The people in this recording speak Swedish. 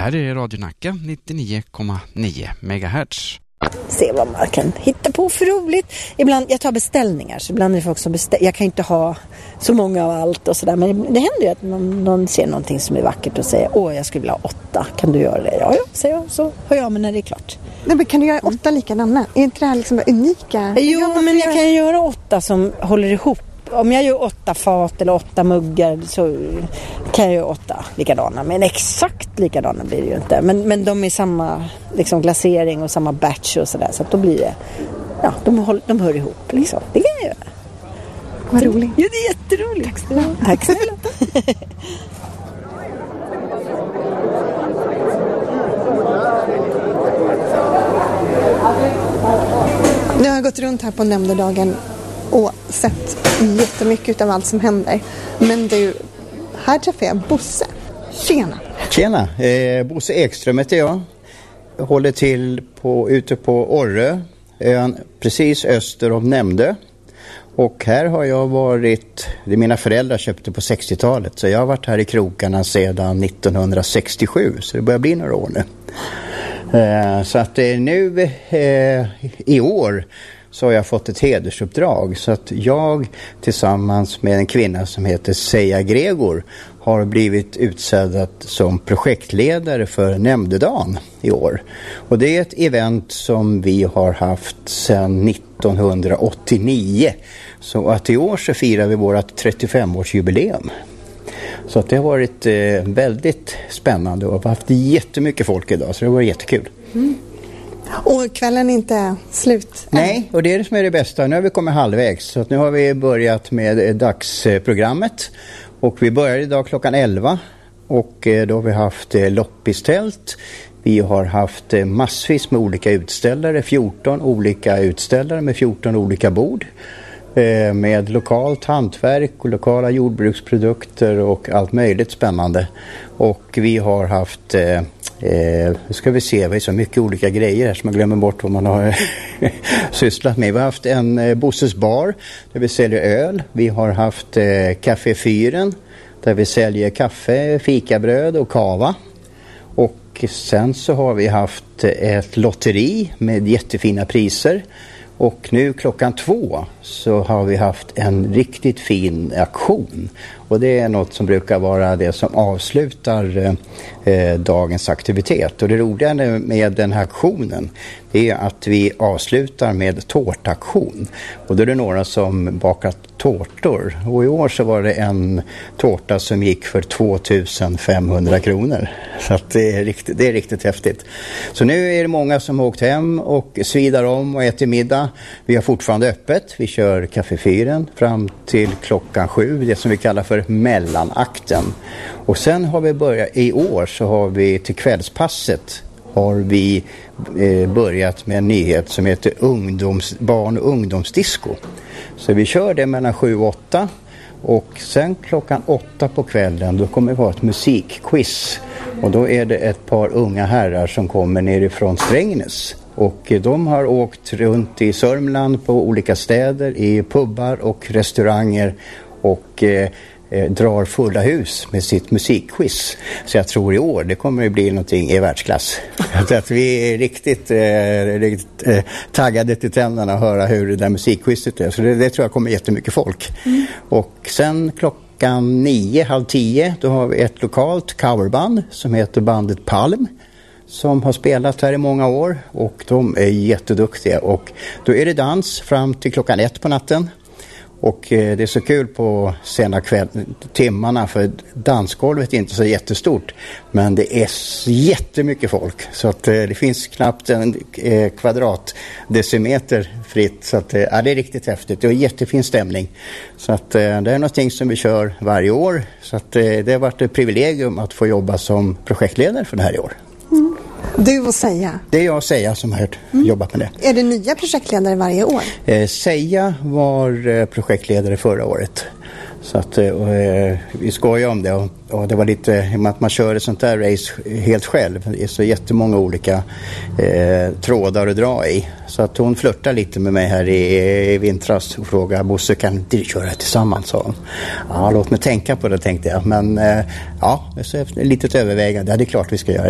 här är Radio Nacka 99,9 MHz. Se vad man kan hitta på för roligt. Ibland, jag tar beställningar, så ibland är det folk som jag kan inte ha så många av allt och sådär. Men det händer ju att någon ser någonting som är vackert och säger, jag skulle vilja ha 8, kan du göra det? Ja, säger jag, så hör jag mig när det är klart. Nej, men kan du göra 8 likadana? Är inte det här liksom unika? Jo, men jag kan göra 8 som håller ihop. Om jag gör 8 fat eller 8 muggar så kan jag göra 8 likadana. Men exakt likadana blir det ju inte. Men de är samma liksom glasering och samma batch och sådär. Så att då blir det, de hör ihop liksom. Det kan jag göra. Vad roligt. Ja, det är jätteroligt. Tack snälla. Nu har jag gått runt här på nämndedagen och sett jättemycket av allt som händer. Men du, här träffar jag Bosse. Tjena! Tjena! Bosse Ekström heter jag. Håller till ute på Orrö, ön precis öster om Nämndö. Och här har jag varit, det mina föräldrar köpte på 60-talet. Så jag har varit här i krokarna sedan 1967, så det börjar bli några år nu. Så att nu i år så har jag fått ett hedersuppdrag, så att jag tillsammans med en kvinna som heter Seja Gregor har blivit utsedd som projektledare för Nämndedagen i år. Och det är ett event som vi har haft sedan 1989. Så att i år så firar vi vårt 35-årsjubileum. Så att det har varit väldigt spännande och vi har haft jättemycket folk idag, så det var jättekul. Mm. Och kvällen är inte slut än. Nej, och det är det som är det bästa. Nu har vi kommit halvvägs, så att nu har vi börjat med dagsprogrammet. Och vi börjar idag klockan 11 och då har vi haft loppistält. Vi har haft massvis med olika utställare, 14 olika utställare med 14 olika bord. Med lokalt hantverk och lokala jordbruksprodukter och allt möjligt spännande. Och vi har haft, nu ska vi se, vi har så mycket olika grejer här som man glömmer bort vad man har sysslat med. Vi har haft en Bosses bar där vi säljer öl. Vi har haft Café Fyren där vi säljer kaffe, fikabröd och kava. Och sen så har vi haft ett lotteri med jättefina priser. Och nu klockan 2 så har vi haft en riktigt fin aktion. Och det är något som brukar vara det som avslutar dagens aktivitet. Och det roliga med den här aktionen, det är att vi avslutar med tårtaktion. Och då är det några som bakar tårtor. Och i år så var det en tårta som gick för 2500 kronor. Så att det är riktigt häftigt. Så nu är det många som har åkt hem och svidar om och äter middag. Vi har fortfarande öppet. Vi kör Café Fyren fram till klockan 7. Det som vi kallar för mellanakten. Och sen har vi börjat, i år så har vi till kvällspasset har vi börjat med en nyhet som heter barn- och ungdomsdisco. Så vi kör det mellan 7 och 8 och sen klockan 8 på kvällen då kommer det vara ett musikquiz. Och då är det ett par unga herrar som kommer nerifrån Strängnäs. Och de har åkt runt i Sörmland på olika städer, i pubbar och restauranger och drar fulla hus med sitt musikquiz. Så jag tror i år det kommer att bli någonting i världsklass. Så att vi är riktigt taggade till tänderna att höra hur det där musikquizet är. Så det tror jag kommer jättemycket folk. Mm. Och sen klockan 9, halv 10 då har vi ett lokalt coverband som heter bandet Palm. Som har spelat här i många år och de är jätteduktiga. Och då är det dans fram till klockan 1 på natten. Och det är så kul på sena timmarna för dansgolvet är inte så jättestort. Men det är jättemycket folk. Så att det finns knappt en kvadratdecimeter fritt. Så att det är riktigt häftigt. Det är jättefin stämning. Så att det är någonting som vi kör varje år. Så att det har varit ett privilegium att få jobba som projektledare för det här i år. Mm. Du och Seja? Det är jag och Seja som har jobbat med det. Är det nya projektledare varje år? Seja var projektledare förra året. Så att vi skojar om det och det var lite att man kör ett sånt där race helt själv. Det är så jättemånga olika trådar att dra i. Så att hon flörtar lite med mig här i vintras och frågar Bosse, kan inte du köra tillsammans? Sa hon. Ja, låt mig tänka på det tänkte jag. Men ja, så efter ett litet övervägande, ja, det är klart vi ska göra.